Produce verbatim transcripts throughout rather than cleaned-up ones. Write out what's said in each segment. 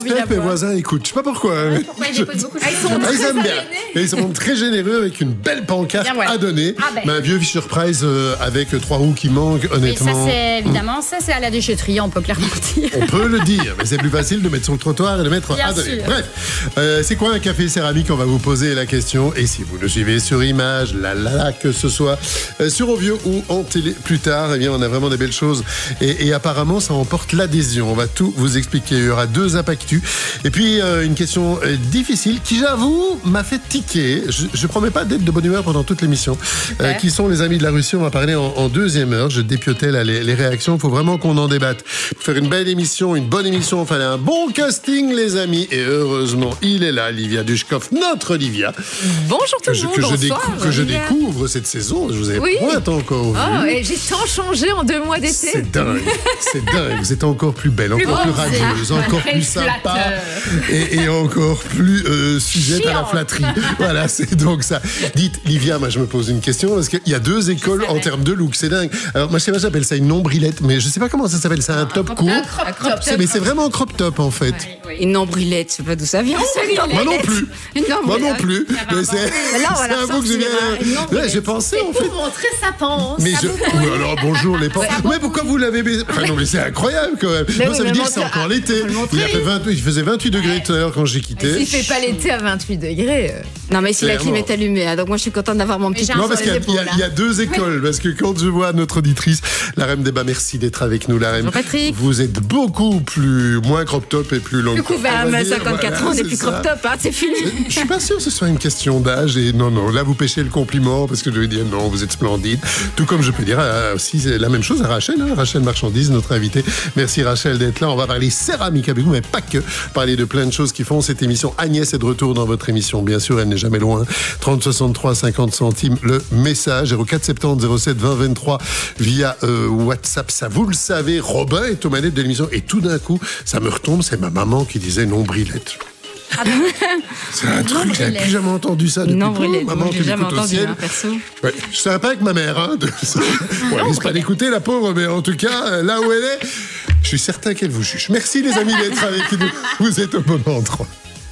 Mes voisins écoutent, je sais pas pourquoi. Ouais, mais pourquoi ils je... écoutent beaucoup de ah, ils, sont ah, ils aiment bien. Et ils sont très généreux avec une belle pancarte bien, voilà. à donner. Ah ben. Mais un vieux surprise euh, avec trois roues qui manquent, honnêtement. Oui, ça c'est évidemment, mmh. ça c'est à la déchetterie, on peut clairement dire. On peut le dire, mais c'est plus facile de mettre sur le trottoir et de mettre bien à donner. Sûr. Bref, euh, c'est quoi un café céramique? On va vous poser la question. Et si vous nous suivez sur image, là là là, que ce soit euh, sur Ovio ou en télé plus tard, eh bien on a vraiment des belles choses. Et, et apparemment, ça emporte l'adhésion. On va tout vous expliquer. Il y aura deux impactus. Et puis, euh, une question euh, difficile qui, j'avoue, m'a fait tiquer. Je ne promets pas d'être de bonne humeur pendant toute l'émission. Euh, qui sont les amis de la Russie? On va parler en, en deuxième heure. Je dépiotais là, les, les réactions. Il faut vraiment qu'on en débatte. Pour faire une belle émission, une bonne émission, il fallait un bon casting, les amis. Et heureusement, il est là, Olivia Dushkov, notre Olivia. Bonjour tout le monde, que je, bonsoir. Décou- que je découvre cette saison. Je vous avais oui. point encore vu. Oh, et j'ai tant changé en deux mois d'été. C'est dingue. C'est dingue. Vous êtes encore plus belle, encore plus, plus radieuse, encore plus sympa. Et, et encore plus euh, sujette à la flatterie. Voilà, c'est donc ça. Dites, Livia, moi je me pose une question parce qu'il y a deux écoles en termes de look, c'est dingue. Alors moi je sais pas, j'appelle ça une nombrilette, mais je sais pas comment ça s'appelle, c'est un top court. Un crop top. C'est, mais c'est vraiment un crop top en fait. Oui, oui. Une nombrilette, je sais pas d'où ça vient. Moi non plus. Moi non plus. Mais c'est, là, c'est un mot que j'ai bien. Là, j'ai pensé en fait. Pour montrer sa panse. Mais je... oui, alors bonjour les panses. Mais pourquoi vous l'avez baisé? Enfin non mais c'est incroyable quand même. Mais non, oui, ça veut dire que c'est à... encore l'été. Il, a fait vingt... il faisait vingt-huit degrés tout à l'heure quand j'ai quitté. S'il fait pas l'été à vingt-huit degrés. Euh... Non mais si la clim est allumée, hein, donc moi je suis contente d'avoir mon petit. Non parce qu'il y a, il y, a, il y a deux écoles. Parce que quand je vois notre auditrice, la Reine Débat, merci d'être avec nous, la Reine. Bonjour Patrick. Vous êtes beaucoup plus moins crop top et plus long. Plus couvert, mais cinquante-quatre voilà, ans, on n'est plus crop top, hein, c'est fini. Je suis pas sûr que ce soit une question d'âge et non non, là vous pêchez le compliment parce que je vais dire non, vous êtes splendide. Tout comme je peux dire euh, aussi la même chose à Rachel, hein, Rachel Marchandise, notre invitée. Merci Rachel d'être là. On va parler céramique avec vous, mais pas que. Parler de plein de choses qui font cette émission. Agnès est de retour dans votre émission. Bien sûr, elle n'est jamais loin. trente soixante-trois cinquante centimes le message. zéro quatre soixante-dix zéro sept vingt vingt-trois via euh, WhatsApp. Ça, vous le savez, Robin est aux manettes de l'émission. Et tout d'un coup, ça me retombe. C'est ma maman qui disait nombrilette. Ah ben, c'est un truc, j'avais plus jamais entendu ça depuis non, brûlé, maman moi, j'ai jamais entendu, hein, perso. Ouais, je suis sympa avec ma mère, hein. De... ouais, risque pas d'écouter la pauvre, mais en tout cas, là où elle est, je suis certain qu'elle vous juge. Merci les amis d'être avec nous. Vous êtes au bon endroit.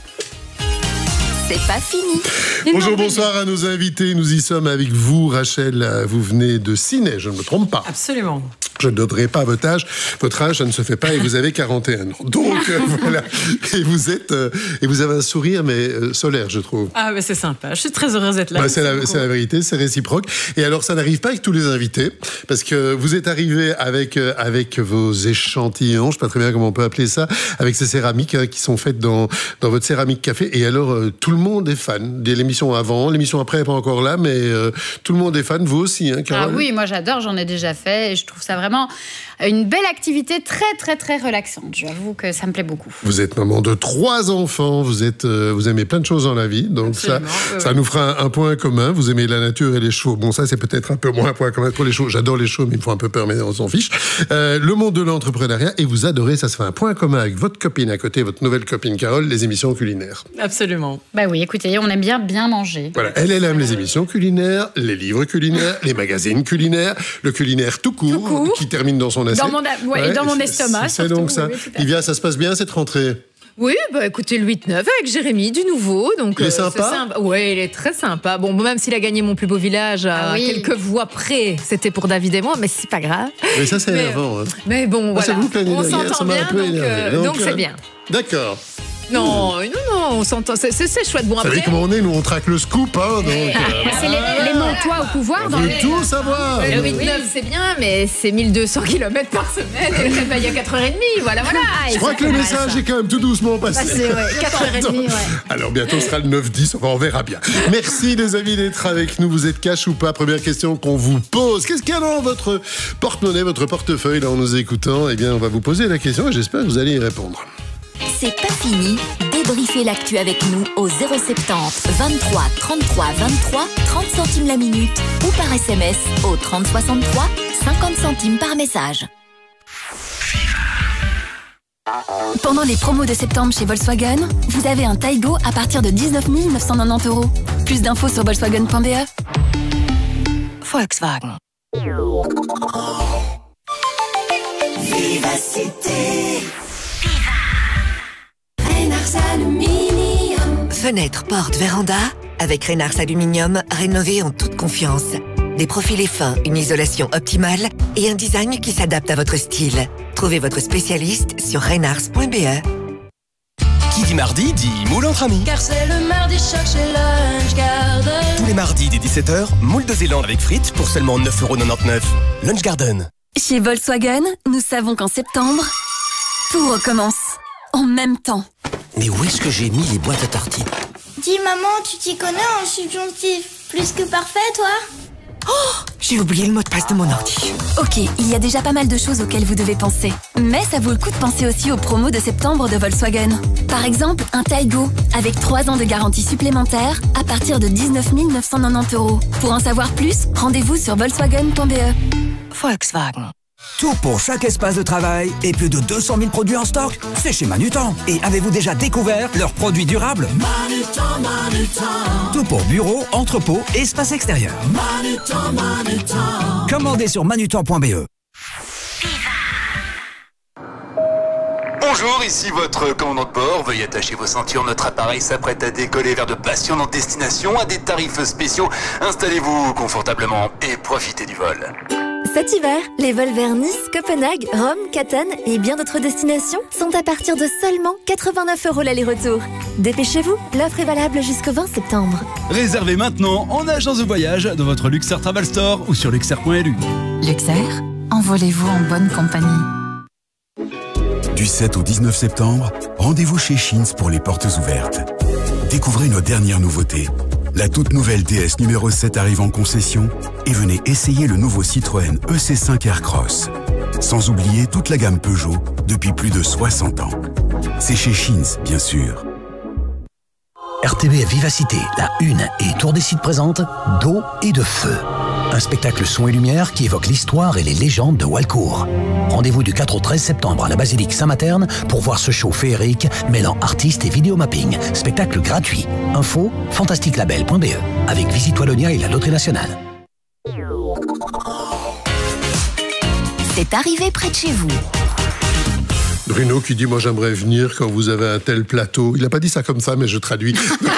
C'est pas fini. Bonjour, bonsoir à nos invités. Nous y sommes avec vous, Rachel. Vous venez de Ciney, je ne me trompe pas. Absolument. Je ne donnerai pas votre âge. Votre âge, ça ne se fait pas et vous avez quarante et un ans. Donc, euh, voilà. Et vous êtes, euh, et vous avez un sourire, mais euh, solaire, je trouve. Ah, mais c'est sympa. Je suis très heureuse d'être là. Bah, c'est, la, c'est la vérité, c'est réciproque. Et alors, ça n'arrive pas avec tous les invités, parce que vous êtes arrivés avec, euh, avec vos échantillons, je ne sais pas très bien comment on peut appeler ça, avec ces céramiques hein, qui sont faites dans, dans votre céramique café. Et alors, euh, tout le monde est fan. De l'émission avant, l'émission après n'est pas encore là, mais euh, tout le monde est fan. Vous aussi, hein, Carole? Ah oui, moi j'adore, j'en ai déjà fait et je trouve ça vraiment une belle activité très très très relaxante. J'avoue que ça me plaît beaucoup. Vous êtes maman de trois enfants, vous êtes, euh, vous aimez plein de choses dans la vie, donc Absolument, ça, ouais, ça ouais. nous fera un, un point commun. Vous aimez la nature et les chevaux. Bon, ça c'est peut-être un peu moins un point commun pour les chevaux. J'adore les chevaux, mais il me faut un peu peur, mais on s'en fiche. Euh, le monde de l'entrepreneuriat et vous adorez, ça se fait un point commun avec votre copine à côté, votre nouvelle copine Carole, les émissions culinaires. Absolument. Bah oui, écoutez, on aime bien bien manger. Voilà, elle, elle aime les émissions culinaires, les livres culinaires, les magazines culinaires, le culinaire tout court, tout court. Qui termine dans son assiette. Dans mon, ouais, ouais, dans mon estomac. C'est, c'est donc ça. Oui, Livia, ça se passe bien cette rentrée? Oui, bah écoutez, le huit neuf avec Jérémy, du nouveau. Donc, il est euh, sympa, sympa. Oui, il est très sympa. Bon, même s'il a gagné Mon plus beau village à ah oui. quelques voix près, c'était pour David et moi, mais c'est pas grave. Mais ça, c'est mais, énervant. Hein. Mais bon, moi, voilà. Ça vous plaît, on s'entend ça bien, un peu donc, euh, donc, donc c'est euh, bien. D'accord. Non, non, non, on s'entend, c'est, c'est, c'est chouette. Bon, vous après... savez comment on est, nous on traque le scoop, hein, donc... Euh, c'est les, les Montois au pouvoir. On dans veut les... tout savoir. Le huit neuf, c'est bien, mais c'est mille deux cents kilomètres par semaine, et le réveil à quatre heures trente, voilà, voilà. Je crois que le message est quand même tout doucement passé. passé ouais, quatre heures trente, ouais. Alors bientôt sera le neuf dix, on verra bien. Merci les amis d'être avec nous, vous êtes cash ou pas? Première question qu'on vous pose, qu'est-ce qu'il y a dans votre porte-monnaie, votre portefeuille, là, en nous écoutant? Eh bien, on va vous poser la question et j'espère que vous allez y répondre. C'est pas fini. Débriefez l'actu avec nous au zéro soixante-dix vingt-trois trente-trois vingt-trois, trente centimes la minute ou par S M S au trente soixante-trois, cinquante centimes par message. Pendant les promos de septembre chez Volkswagen, vous avez un Taygo à partir de dix-neuf mille neuf cent quatre-vingt-dix euros. Plus d'infos sur volkswagen point b e. Volkswagen. Vivacité. Fenêtres, portes, véranda. Avec Reynars Aluminium, rénovez en toute confiance. Des profilés fins, une isolation optimale et un design qui s'adapte à votre style. Trouvez votre spécialiste sur reynars point b e. Qui dit mardi dit moule entre amis. Car c'est le mardi choc chez Lunch Garden. Tous les mardis dès dix-sept heures, moule de Zélande avec frites pour seulement neuf euros quatre-vingt-dix-neuf. Lunch Garden. Chez Volkswagen, nous savons qu'en septembre, tout recommence. En même temps. Mais où est-ce que j'ai mis les boîtes à tartines? Dis maman, tu t'y connais en subjonctif plus que parfait, toi? Oh, j'ai oublié le mot de passe de mon ordi. Ok, il y a déjà pas mal de choses auxquelles vous devez penser. Mais ça vaut le coup de penser aussi aux promos de septembre de Volkswagen. Par exemple, un Taigo, avec trois ans de garantie supplémentaire, à partir de dix-neuf mille neuf cent quatre-vingt-dix euros. Pour en savoir plus, rendez-vous sur volkswagen point b e. Volkswagen. Tout pour chaque espace de travail et plus de deux cent mille produits en stock, c'est chez Manutan. Et avez-vous déjà découvert leurs produits durables? Manutan, Manutan. Tout pour bureau, entrepôt et espace extérieur. Manutan, Manutan. Commandez sur manutan point b e. Bonjour, ici votre commandant de bord. Veuillez attacher vos ceintures. Notre appareil s'apprête à décoller vers de passionnantes destinations à des tarifs spéciaux. Installez-vous confortablement et profitez du vol. Cet hiver, les vols vers Nice, Copenhague, Rome, Catane et bien d'autres destinations sont à partir de seulement quatre-vingt-neuf euros l'aller-retour. Dépêchez-vous, l'offre est valable jusqu'au vingt septembre. Réservez maintenant en agence de voyage dans votre Luxair Travel Store ou sur luxair point l u. Luxair, envolez-vous en bonne compagnie. Du sept au dix-neuf septembre, rendez-vous chez Sheins pour les portes ouvertes. Découvrez nos dernières nouveautés. La toute nouvelle D S numéro sept arrive en concession et venez essayer le nouveau Citroën E C cinq Aircross. Sans oublier toute la gamme Peugeot depuis plus de soixante ans. C'est chez Sheins, bien sûr. R T B F Vivacité, la Une et Tour des Sites présente d'eau et de feu. Un spectacle son et lumière qui évoque l'histoire et les légendes de Walcourt. Rendez-vous du quatre au treize septembre à la basilique Saint-Materne pour voir ce show féerique mêlant artistes et vidéomapping. Spectacle gratuit. Info fantastique label point b e avec Visite Wallonia et la Loterie Nationale. C'est arrivé près de chez vous. Bruno qui dit « Moi, j'aimerais venir quand vous avez un tel plateau ». Il n'a pas dit ça comme ça, mais je traduis.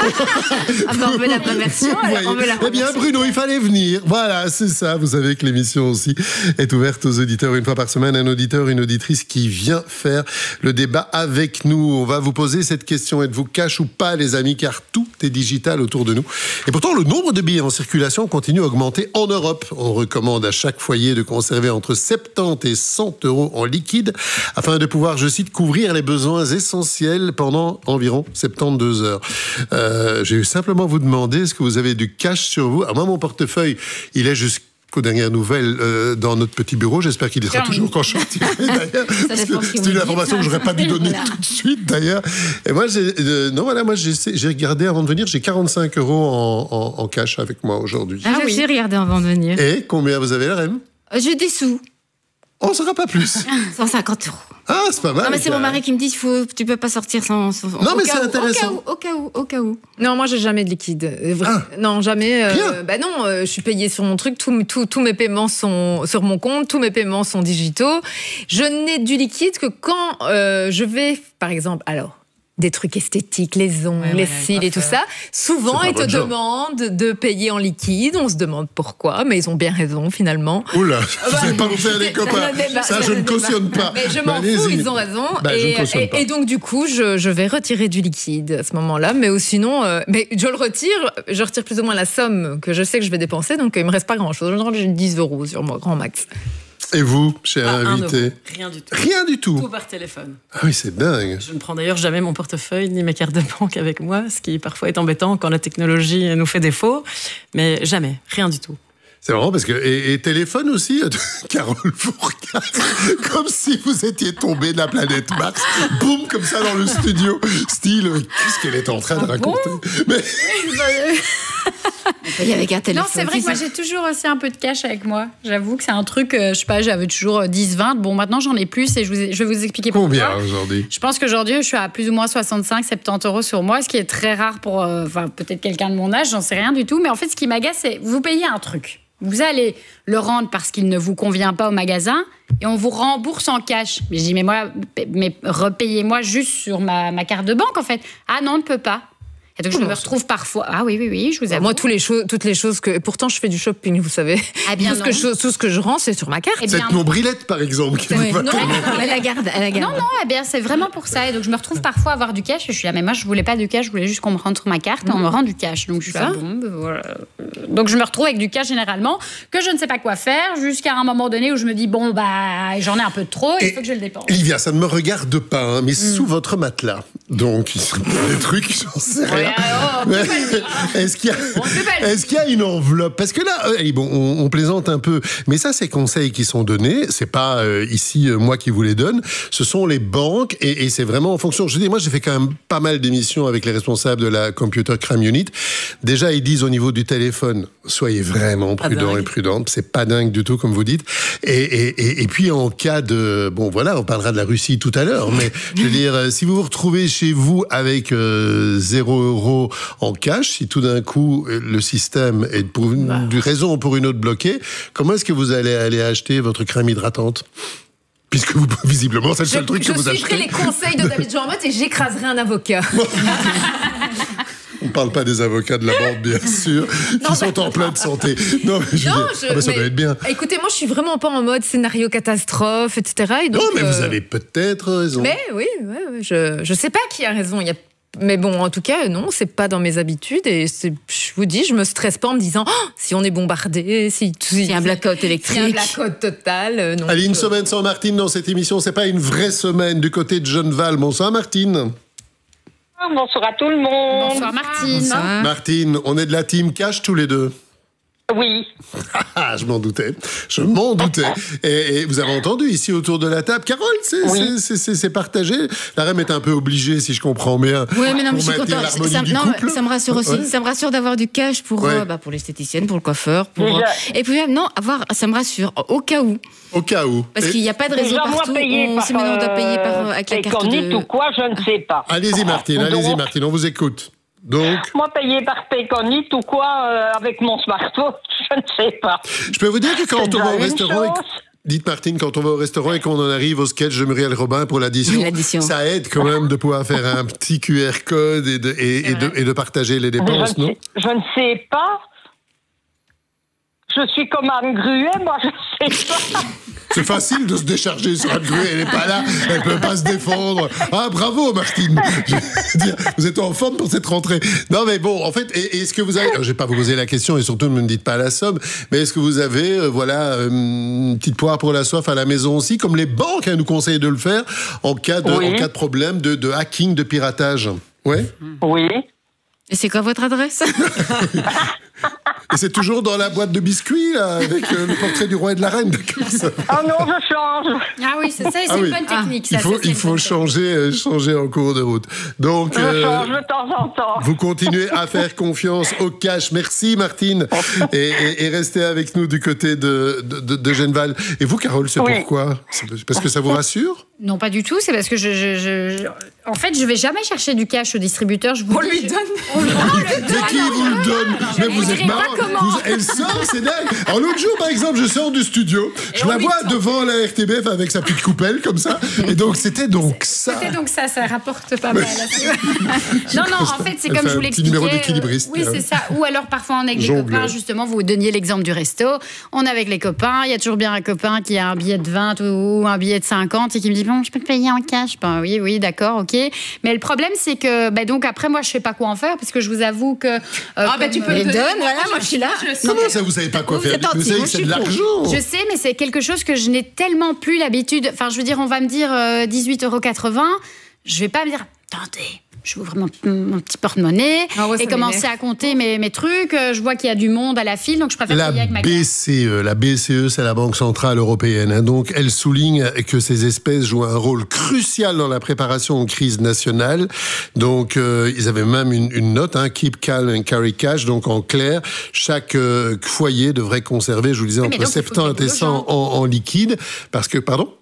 Ah ben, on veut la vraie version. Alors on veut la eh bien, Bruno, il fallait venir. Voilà, c'est ça. Vous savez que l'émission aussi est ouverte aux auditeurs une fois par semaine. Un auditeur, une auditrice qui vient faire le débat avec nous. On va vous poser cette question. Êtes-vous cash ou pas, les amis? Car tout est digital autour de nous. Et pourtant, le nombre de billets en circulation continue à augmenter en Europe. On recommande à chaque foyer de conserver entre soixante-dix et cent euros en liquide afin de pouvoir, je cite, couvrir les besoins essentiels pendant environ soixante-douze heures. Euh, j'ai eu simplement vous demander, est-ce que vous avez du cash sur vous? Alors moi, mon portefeuille, il est jusqu'aux dernières nouvelles euh, dans notre petit bureau. J'espère qu'il y sera toujours quand je sortirai, d'ailleurs. Parce que c'est une information que j'aurais pas dû donner voilà. tout de suite, d'ailleurs. Et moi, j'ai, euh, non, voilà, moi, j'ai, j'ai regardé avant de venir, j'ai quarante-cinq euros en, en, en cash avec moi aujourd'hui. Ah, oui, j'ai regardé avant de venir. Et combien vous avez, la R E M? J'ai des sous. On ne saura pas plus. cent cinquante euros. Ah, c'est pas mal. Non, mais c'est mon mari qui me dit faut, tu peux pas sortir sans. sans non, mais c'est où, intéressant. Au cas où, au cas où, au cas où. Non, moi, j'ai jamais de liquide. Ah. Non, jamais. Euh, bah non, euh, je suis payée sur mon truc. Tous tout, tout mes paiements sont sur mon compte. Tous mes paiements sont digitaux. Je n'ai du liquide que quand euh, je vais, par exemple, alors. des trucs esthétiques, les ongles, ouais, les cils ouais, et tout ça. Souvent, ils te genre. demandent de payer en liquide. On se demande pourquoi, mais ils ont bien raison, finalement. Oula, vous n'allez pas vous faire des copains. Débat, ça, je ne cautionne pas. Mais je m'en bah, fous, ils ont raison. Bah, et, et, et donc, du coup, je, je vais retirer du liquide à ce moment-là. Mais sinon, euh, mais je le retire. Je retire plus ou moins la somme que je sais que je vais dépenser. Donc, il ne me reste pas grand-chose. J'ai dix euros sur moi, grand max. Et vous, cher ah, invité? Rien du tout. Rien du tout. Tout par téléphone. Ah oui, c'est dingue. Je ne prends d'ailleurs jamais mon portefeuille ni mes cartes de banque avec moi, ce qui parfois est embêtant quand la technologie nous fait défaut. Mais jamais, rien du tout. C'est marrant parce que et, et téléphone aussi, Carole vous regarde comme si vous étiez tombé de la planète Mars, boum comme ça dans le studio, style qu'est-ce qu'elle est en train ah de raconter. Bon mais il y avec un téléphone. Non, c'est vrai que moi j'ai toujours aussi un peu de cash avec moi. J'avoue que c'est un truc, euh, je sais pas, j'avais toujours dix, vingt. Bon, maintenant j'en ai plus et je, vous ai, je vais vous expliquer pourquoi. Combien aujourd'hui? Je pense qu'aujourd'hui je suis à plus ou moins soixante-cinq, soixante-dix euros sur moi, ce qui est très rare pour, enfin euh, peut-être quelqu'un de mon âge, j'en sais rien du tout. Mais en fait, ce qui m'agace, c'est vous payez un truc. Vous allez le rendre parce qu'il ne vous convient pas au magasin et on vous rembourse en cash. Mais je dis, mais moi, mais repayez-moi juste sur ma, ma carte de banque, en fait. Ah non, on ne peut pas. Et donc, je me retrouve parfois. Ah oui, oui, oui, je vous avoue. Moi, tous les choses, toutes les choses que. Pourtant, je fais du shopping, vous savez. Ah bien tout, ce que je, tout ce que je rends, c'est sur ma carte. Eh bien, Cette nombrilette, par exemple. Qui oui. va Non, elle la garde, elle la garde. Non, non, eh bien, c'est vraiment pour ça. Et donc, je me retrouve parfois à avoir du cash. Et je suis là, mais moi, je voulais pas du cash, je voulais juste qu'on me rende sur ma carte et on me rend du cash. Donc, je suis là, bon, ben, voilà. Donc, je me retrouve avec du cash généralement que je ne sais pas quoi faire jusqu'à un moment donné où je me dis, bon, bah, j'en ai un peu trop et il faut que je le dépense. Olivia, ça ne me regarde pas, hein, mais mm. sous votre matelas. Donc, il y a des trucs, j'en sais rien. Ouais, oh, mais, est-ce qu'il y a, est-ce qu'il y a une enveloppe? Parce que là, allez, bon, on, on plaisante un peu, mais ça, ces conseils qui sont donnés, c'est pas euh, ici euh, moi qui vous les donne, ce sont les banques et, et c'est vraiment en fonction. Je dis, moi, j'ai fait quand même pas mal d'émissions avec les responsables de la Computer Crime Unit. Déjà, ils disent au niveau du téléphone, soyez vraiment prudents et prudentes. C'est pas dingue du tout, comme vous dites. Et, et, et, et puis, en cas de, bon, voilà, on parlera de la Russie tout à l'heure, mais je veux dire, si vous vous retrouvez chez vous avec euh, zéro euro en cash, si tout d'un coup le système est pour une bah. raison ou pour une autre bloqué, comment est-ce que vous allez aller acheter votre crème hydratante? Puisque vous, visiblement, c'est le seul je, truc que vous achetez. Je suivrai les conseils de David Jean-Motte et j'écraserai un avocat. On ne parle pas des avocats de la bande, bien sûr, qui non, sont bah, en pleine santé. Non, mais je non, dire, je, ah bah, ça mais, doit être bien. Écoutez, moi, je suis vraiment pas en mode scénario catastrophe, et cetera. Et donc, non, mais euh... vous avez peut-être raison. Mais oui, ouais, ouais, je ne sais pas qui a raison. Il y a... Mais bon, en tout cas, non, c'est pas dans mes habitudes. Et c'est, je vous dis, je me stresse pas en me disant oh, si on est bombardé, si il y a un blackout électrique, si y a un blackout total. Euh, non, Allez, une je... semaine sans Martine dans cette émission, c'est pas une vraie semaine du côté de Genneval. Bonsoir, Martine. Bonsoir à tout le monde. Bonsoir Martine. Bonsoir. Martine, on est de la team cash tous les deux. Oui. Ah, je m'en doutais. Je m'en doutais. Et, et vous avez entendu ici autour de la table, Carole, c'est, oui. c'est, c'est, c'est partagé. La reine est un peu obligée, si je comprends bien. Oui, mais non, mais je suis contente. Ça, non, ça me rassure aussi. Ouais. Ça me rassure d'avoir du cash pour, ouais. euh, bah, pour l'esthéticienne, pour le coiffeur. Pour, euh, et puis même, non, avoir, ça me rassure, au cas où. Au cas où. Parce et qu'il n'y a pas de réseau partout. On par, si maintenant on doit payer par, euh, avec la carte de... ou quoi, je ne sais pas. Allez-y, Martine, Donc, allez-y, Martine, on vous écoute. Donc, moi, payer par Payconit ou quoi euh, avec mon smartphone, je ne sais pas. Je peux vous dire que quand c'est on va au restaurant... Et... Dites Martine, quand on va au restaurant et qu'on en arrive au sketch de Muriel Robin pour l'addition, l'addition, ça aide quand même de pouvoir faire un petit Q R code et de, et, et de, et de partager les dépenses, je non sais, Je ne sais pas. Je suis comme Anne Gruet, moi, je ne sais pas. C'est facile de se décharger sur Anne Gruet, elle n'est pas là, elle ne peut pas se défendre. Ah, bravo, Martine. Je veux dire, vous êtes en forme pour cette rentrée. Non, mais bon, en fait, est-ce que vous avez... Je ne vais pas vous poser la question et surtout, ne me dites pas la somme, mais est-ce que vous avez, euh, voilà, une petite poire pour la soif à la maison aussi, comme les banques hein, nous conseillent de le faire, en cas de, oui. en cas de problème de, de hacking, de piratage? Ouais. Oui. Et c'est quoi votre adresse? Et c'est toujours dans la boîte de biscuits, là, avec euh, le portrait du roi et de la reine. Ah non, je change. Ah oui, c'est ça, c'est ah une oui. bonne technique. Ah, ça, il faut, ça, il faut changer, euh, changer en cours de route. Donc, je euh, change de temps en temps. Vous continuez à faire confiance au cash. Merci, Martine. Et, et, et restez avec nous du côté de, de, de, de Genneval. Et vous, Carole, c'est oui. pourquoi? C'est parce que ça vous rassure? Non, pas du tout. C'est parce que je, je, je... En fait, je vais jamais chercher du cash au distributeur. Je vous on dis, lui je... donne. On lui donne. Mais qui vous le donne? Mais vous êtes marrant. Vous... Elle sort, c'est dingue. Alors l'autre jour, par exemple, je sors du studio, et je la vois devant la R T B F avec sa petite coupelle comme ça. Et donc c'était donc ça. C'était donc ça. Ça rapporte pas mal. non, non. En fait, c'est comme je vous l'expliquais. Numéro d'équilibriste. Oui, c'est ça. Ou alors parfois on est avec Jongle. Les copains. Justement, vous donniez l'exemple du resto. On est avec les copains. Il y a toujours bien un copain qui a un billet de vingt ou un billet de cinquante et qui me dit bon, je peux te payer en cash. Ben oui, oui, d'accord, ok. Mais le problème, c'est que ben donc après, moi, je sais pas quoi en faire parce que je vous avoue que euh, ah ben tu peux les te... donne. Voilà, moi je suis là. Comment ça, vous savez pas quoi faire? Vous savez que c'est de l'argent. Je sais, mais c'est quelque chose que je n'ai tellement plus l'habitude. Enfin, je veux dire, on va me dire euh, dix-huit euros quatre-vingts. Je vais pas me dire, attendez, je ouvre mon, mon petit porte-monnaie ah ouais, et commencer à compter mes, mes trucs. Je vois qu'il y a du monde à la file, donc je préfère la payer avec ma B C E, la B C E, c'est la Banque Centrale Européenne. Hein, donc, elle souligne que ces espèces jouent un rôle crucial dans la préparation aux crises nationales. Donc, euh, ils avaient même une, une note, hein, Keep calm and carry cash. Donc, en clair, chaque euh, foyer devrait conserver, je vous disais, entre donc, soixante et cent en, en liquide. Parce que, pardon?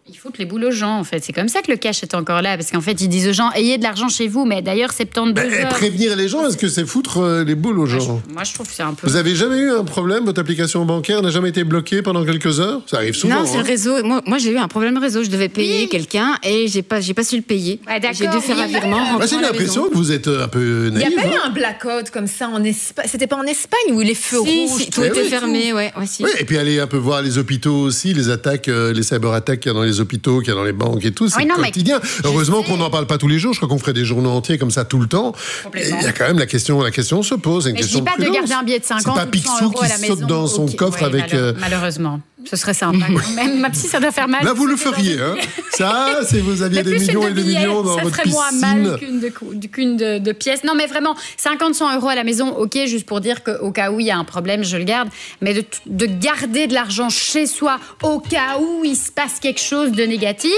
Ils foutent les boules aux gens, en fait. C'est comme ça que le cash est encore là. Parce qu'en fait, ils disent aux gens, ayez de l'argent chez vous. Mais d'ailleurs, soixante-douze bah, heures... Prévenir les gens, est-ce que c'est foutre euh, les boules aux gens? moi je, moi, je trouve que c'est un peu... Vous avez jamais eu un problème? Votre application bancaire n'a jamais été bloquée pendant quelques heures? Ça arrive souvent. Non, c'est hein. le réseau. Moi, moi, j'ai eu un problème réseau. Je devais payer oui. quelqu'un et j'ai pas, j'ai pas su le payer. Ouais, j'ai dû faire un virement. Bah, j'ai l'impression que vous êtes un peu naïf. Il n'y a pas hein. eu un blackout comme ça en Espagne? C'était pas en Espagne où les feux si, rouges... Si, tout était oui, fermé, ouais. ouais si. Oui, et puis aller un peu voir les hôpitaux aussi, les attaques, euh, les cyberattaques qu'il y a dans les hôpitaux, qu'il y a dans les banques et tout, c'est oui, non, quotidien. Heureusement qu'on n'en parle pas tous les jours. Je crois qu'on ferait des journaux entiers comme ça tout le temps. Il y a quand même la question, la question se pose. Une mais question je dis pas de, de garder un billet de cinquante c'est pas Picsou qui saute dans son okay. coffre ouais, avec. Malheure, malheureusement. Ce serait sympa. Même ma psy, ça doit faire mal. Là, vous le feriez, hein. Ça, si vous aviez des millions et des millions dans votre piscine. Ça ferait moins mal qu'une de, qu'une de, de pièces. Non, mais vraiment, cinquante, cent euros à la maison, ok, juste pour dire qu'au cas où il y a un problème, je le garde. Mais de, de garder de l'argent chez soi au cas où il se passe quelque chose de négatif.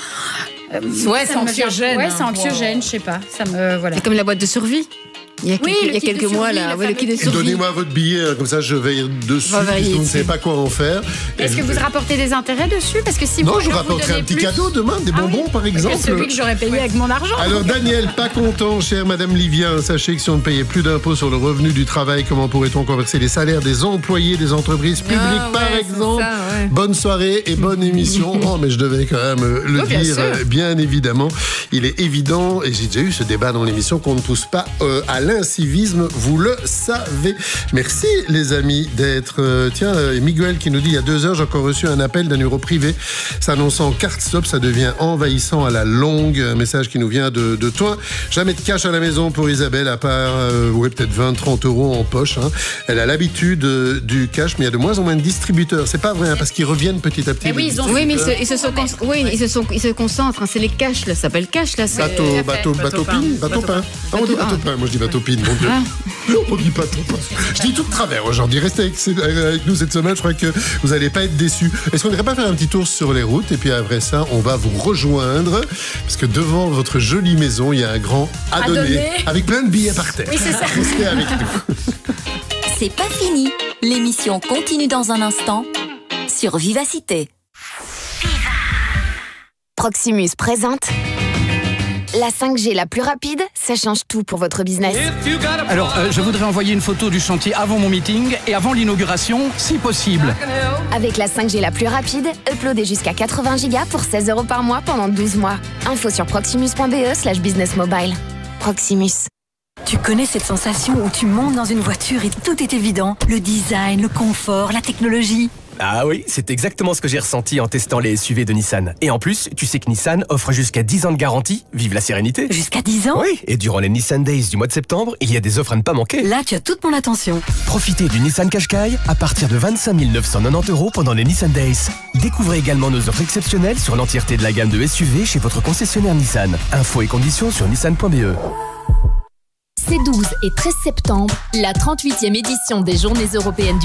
Euh, ouais, c'est anxiogène. Ouais, c'est anxiogène, je sais pas. Ça me, voilà. C'est comme la boîte de survie. Il y a, oui, quelques, il y a quelques mois, là, ouais, le kit de survie. Donnez-moi votre billet, comme ça je veille dessus, parce que vous ne savez pas quoi en faire. Est-ce que vous vais... rapportez des intérêts dessus? Parce que si non, vous, je rapporterai un petit plus... cadeau demain, des bonbons ah oui, par exemple. C'est celui que j'aurais payé ouais. avec mon argent. Alors Daniel, pas content, chère Madame Livien, sachez que si on ne payait plus d'impôts sur le revenu du travail, comment pourrait-on converser les salaires des employés des entreprises publiques, ah, ouais, par exemple? Ça, ouais. Bonne soirée et bonne émission. Oh, mais je devais quand même le oh, bien dire, sûr. bien évidemment. Il est évident, et j'ai déjà eu ce débat dans l'émission, qu'on ne pousse pas euh, à l'incivisme. Vous le savez. Merci les amis d'être... Euh, tiens, euh, Miguel qui nous dit il y a deux heures, j'ai encore reçu un appel d'un numéro privé s'annonçant carte stop, ça devient envahissant à la longue. Un message qui nous vient de, de toi. Jamais de cash à la maison pour Isabelle, à part euh, ouais, peut-être vingt, trente euros en poche. Hein. Elle a l'habitude euh, du cash, mais il y a de moins en moins de distributeurs. C'est pas vrai, hein, parce qu'ils reviennent petit à petit. Oui, ils ont... oui, mais ils se, ils se, sont con... oui, ils se, sont... ils se concentrent. Hein. C'est les cash, là. Ça s'appelle cash, là. C'est... Bateau, bateau, bateau, bateau pain. Bateau pain. Ah, on dit bateau pain. Moi, je dis bateau pin. Mon Dieu. On dit pas tout. Je dis tout de travers aujourd'hui. Restez avec, avec nous cette semaine. Je crois que vous n'allez pas être déçus. Est-ce qu'on n'irait pas faire un petit tour sur les routes? Et puis après ça, on va vous rejoindre. Parce que devant votre jolie maison, il y a un grand à, à donner, donner. Avec plein de billets par terre. Oui, c'est ça. Restez avec nous. C'est pas fini. L'émission continue dans un instant sur Vivacité. Proximus présente la cinq G la plus rapide, ça change tout pour votre business. Alors, euh, je voudrais envoyer une photo du chantier avant mon meeting et avant l'inauguration, si possible. Avec la cinq G la plus rapide, uploadez jusqu'à quatre-vingts gigas pour seize euros par mois pendant douze mois. Info sur proximus.be slash business mobile. Proximus. Tu connais cette sensation où tu montes dans une voiture et tout est évident? Le design, le confort, la technologie. Ah oui, c'est exactement ce que j'ai ressenti en testant les S U V de Nissan. Et en plus, tu sais que Nissan offre jusqu'à dix ans de garantie. Vive la sérénité. Jusqu'à dix ans? Oui, et durant les Nissan Days du mois de septembre, il y a des offres à ne pas manquer. Là, tu as toute mon attention. Profitez du Nissan Qashqai à partir de vingt-cinq mille neuf cent quatre-vingt-dix euros pendant les Nissan Days. Découvrez également nos offres exceptionnelles sur l'entièreté de la gamme de S U V chez votre concessionnaire Nissan. Infos et conditions sur nissan point b e. Ces douze et treize septembre, la trente-huitième édition des Journées européennes du